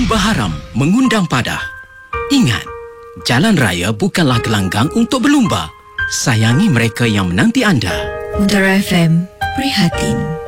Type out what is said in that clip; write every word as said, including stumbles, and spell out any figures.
Lumba Haram mengundang Padah. Ingat, jalan raya bukanlah gelanggang untuk berlumba. Sayangi mereka yang menanti anda. Mutiara F M, prihatin.